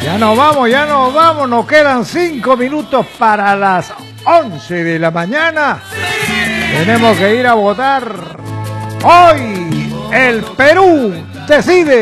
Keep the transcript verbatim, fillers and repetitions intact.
Ya nos vamos, ya nos vamos, nos quedan cinco minutos para las once de la mañana. Tenemos que ir a votar. Hoy el Perú decide.